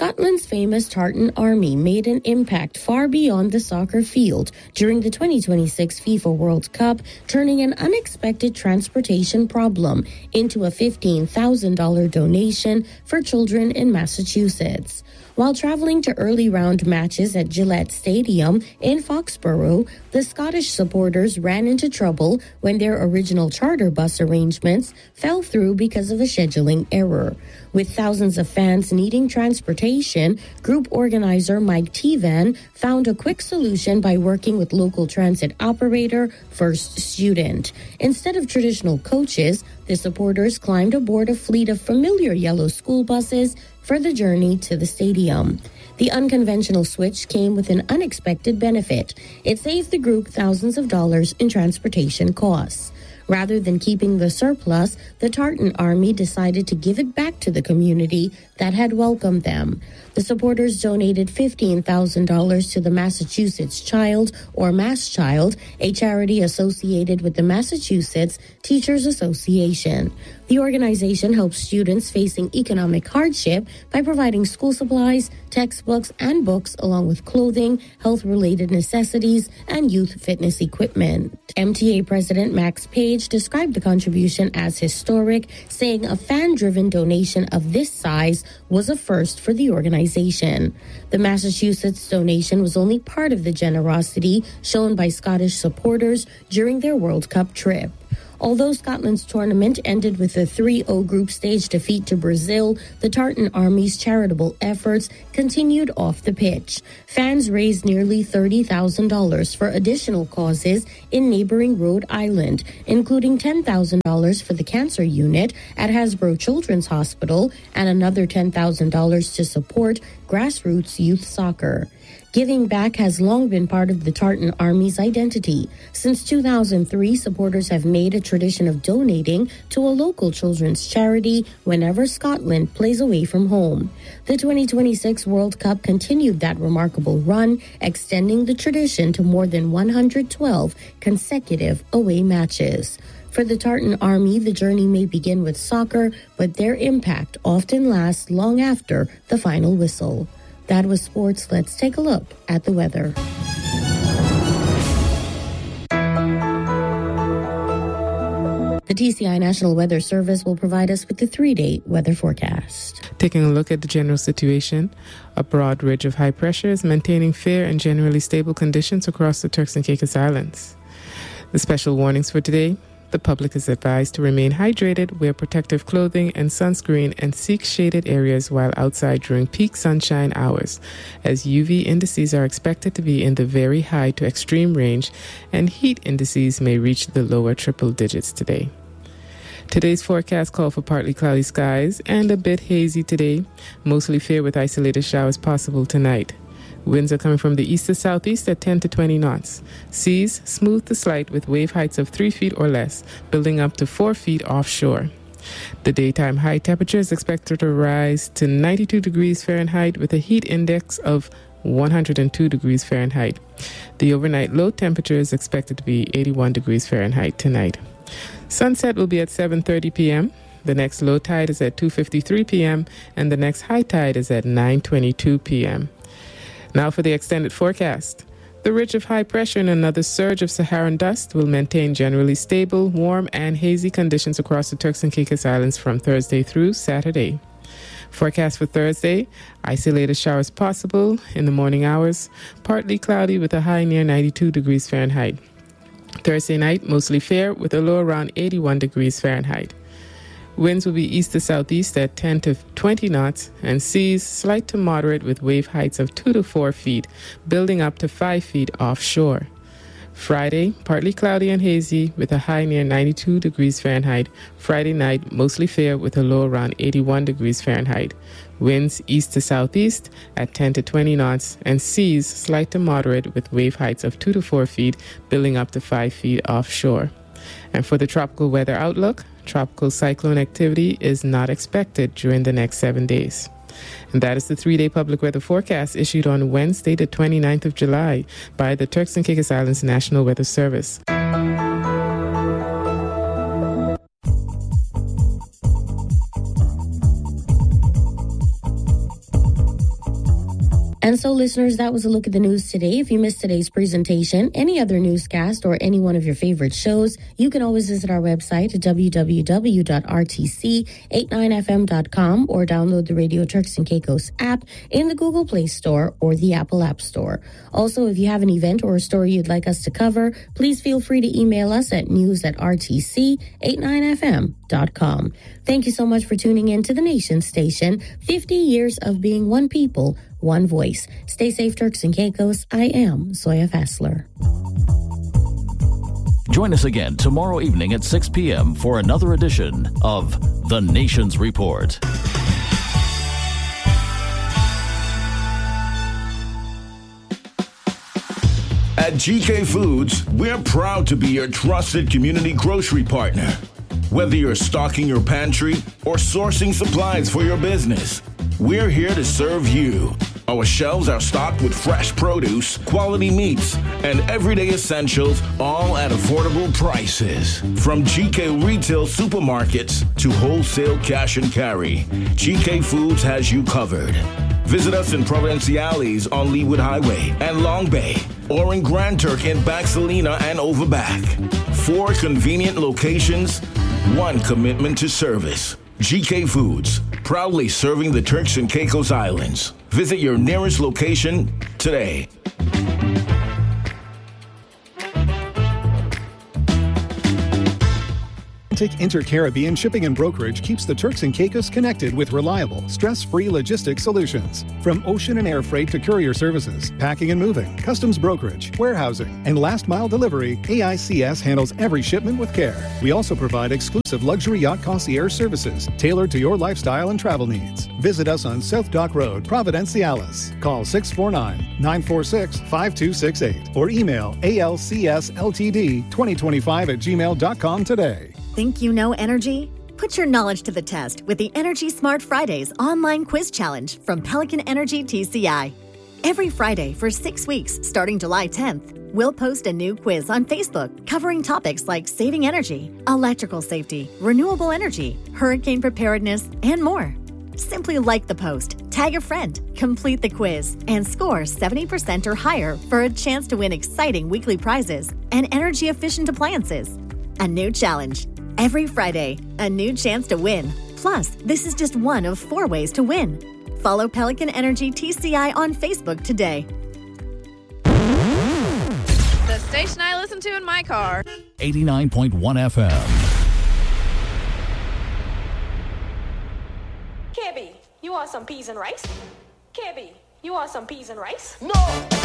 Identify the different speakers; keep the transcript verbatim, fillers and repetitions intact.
Speaker 1: Scotland's famous Tartan Army made an impact far beyond the soccer field during the twenty twenty-six FIFA World Cup, turning an unexpected transportation problem into a fifteen thousand dollars donation for children in Massachusetts. While traveling to early round matches at Gillette Stadium in Foxborough, the Scottish supporters ran into trouble when their original charter bus arrangements fell through because of a scheduling error. With thousands of fans needing transportation, group organizer Mike Tevan found a quick solution by working with local transit operator First Student. Instead of traditional coaches, the supporters climbed aboard a fleet of familiar yellow school buses for the journey to the stadium. The unconventional switch came with an unexpected benefit. It saved the group thousands of dollars in transportation costs. Rather than keeping the surplus, the Tartan Army decided to give it back to the community that had welcomed them. The supporters donated fifteen thousand dollars to the Massachusetts Child, or MassChild, a charity associated with the Massachusetts Teachers Association. The organization helps students facing economic hardship by providing school supplies, textbooks, and books, along with clothing, health-related necessities, and youth fitness equipment. M T A President Max Page described the contribution as historic, saying a fan-driven donation of this size was a first for the organization. The Massachusetts donation was only part of the generosity shown by Scottish supporters during their World Cup trip. Although Scotland's tournament ended with a three oh group stage defeat to Brazil, the Tartan Army's charitable efforts continued off the pitch. Fans raised nearly thirty thousand dollars for additional causes in neighboring Rhode Island, including ten thousand dollars for the cancer unit at Hasbro Children's Hospital and another ten thousand dollars to support grassroots youth soccer. Giving back has long been part of the Tartan Army's identity. Since two thousand three, supporters have made a tradition of donating to a local children's charity whenever Scotland plays away from home. The twenty twenty-six World Cup continued that remarkable run, extending the tradition to more than one hundred twelve consecutive away matches. For the Tartan Army, the journey may begin with soccer, but their impact often lasts long after the final whistle. That was sports. Let's take a look at the weather. The T C I National Weather Service will provide us with the three-day weather forecast.
Speaker 2: Taking a look at the general situation, a broad ridge of high pressure is maintaining fair and generally stable conditions across the Turks and Caicos Islands. The special warnings for today: the public is advised to remain hydrated, wear protective clothing and sunscreen, and seek shaded areas while outside during peak sunshine hours, as U V indices are expected to be in the very high to extreme range, and heat indices may reach the lower triple digits today. Today's forecast call for partly cloudy skies and a bit hazy today, mostly fair with isolated showers possible tonight. Winds are coming from the east to southeast at ten to twenty knots. Seas smooth to slight with wave heights of three feet or less, building up to four feet offshore. The daytime high temperature is expected to rise to ninety-two degrees Fahrenheit with a heat index of one hundred two degrees Fahrenheit. The overnight low temperature is expected to be eighty-one degrees Fahrenheit tonight. Sunset will be at seven thirty p.m. The next low tide is at two fifty-three p.m. and the next high tide is at nine twenty-two p.m. Now for the extended forecast. The ridge of high pressure and another surge of Saharan dust will maintain generally stable, warm, and hazy conditions across the Turks and Caicos Islands from Thursday through Saturday. Forecast for Thursday: isolated showers possible in the morning hours, partly cloudy with a high near ninety-two degrees Fahrenheit. Thursday night, mostly fair with a low around eighty-one degrees Fahrenheit. Winds will be east to southeast at ten to twenty knots, and seas slight to moderate with wave heights of two to four feet, building up to five feet offshore. Friday, partly cloudy and hazy with a high near ninety-two degrees Fahrenheit. Friday night, mostly fair with a low around eighty-one degrees Fahrenheit. Winds east to southeast at ten to twenty knots, and seas slight to moderate with wave heights of two to four feet, building up to five feet offshore. And for the tropical weather outlook, tropical cyclone activity is not expected during the next seven days. And that is the three-day public weather forecast issued on Wednesday, the twenty-ninth of July, by the Turks and Caicos Islands National Weather Service.
Speaker 1: And so, listeners, that was a look at the news today. If you missed today's presentation, any other newscast, or any one of your favorite shows, you can always visit our website at w w w dot r t c eighty-nine f m dot com or download the Radio Turks and Caicos app in the Google Play Store or the Apple App Store. Also, if you have an event or a story you'd like us to cover, please feel free to email us at news at r t c eighty-nine f m dot com. Thank you so much for tuning in to the Nation Station. fifty years of being one people, one voice. Stay safe, Turks and Caicos. I am Zoya Fassler.
Speaker 3: Join us again tomorrow evening at six p.m. for another edition of The Nation's Report.
Speaker 4: At G K Foods, we're proud to be your trusted community grocery partner. Whether you're stocking your pantry or sourcing supplies for your business, we're here to serve you. Our shelves are stocked with fresh produce, quality meats, and everyday essentials, all at affordable prices. From G K retail supermarkets to wholesale cash and carry, G K Foods has you covered. Visit us in Provinciales on Leewood Highway and Long Bay, or in Grand Turk in Baxalina and Overback. Four convenient locations, one commitment to service. G K Foods, proudly serving the Turks and Caicos Islands. Visit your nearest location today.
Speaker 5: Inter-Caribbean Shipping and Brokerage keeps the Turks and Caicos connected with reliable, stress-free logistics solutions. From ocean and air freight to courier services, packing and moving, customs brokerage, warehousing, and last-mile delivery, A I C S handles every shipment with care. We also provide exclusive luxury yacht concierge services tailored to your lifestyle and travel needs. Visit us on South Dock Road, Providenciales. Call six four nine, nine four six, five two six eight or email A L C S L T D twenty twenty-five at gmail dot com today.
Speaker 6: Think you know energy? Put your knowledge to the test with the Energy Smart Fridays online quiz challenge from Pelican Energy T C I. Every Friday for six weeks starting July tenth, we'll post a new quiz on Facebook covering topics like saving energy, electrical safety, renewable energy, hurricane preparedness, and more. Simply like the post, tag a friend, complete the quiz, and score seventy percent or higher for a chance to win exciting weekly prizes and energy-efficient appliances. A new challenge. Every Friday, a new chance to win. Plus, this is just one of four ways to win. Follow Pelican Energy T C I on Facebook today.
Speaker 7: The station I listen to in my car.
Speaker 3: eighty-nine point one F M.
Speaker 8: K B, you want some peas and rice? K B, you want some peas and rice?
Speaker 9: No!